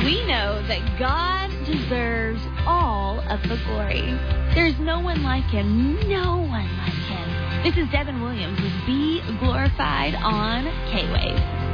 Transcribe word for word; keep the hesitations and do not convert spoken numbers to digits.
We know that God deserves all of the glory. There's no one like him. No one like him. This is Devin Williams with Be Glorified on K-Wave.